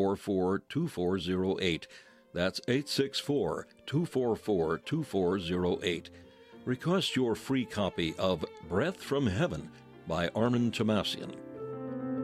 864-244-2408. That's 864-244-2408. Request your free copy of Breath from Heaven by Armin Tomasian.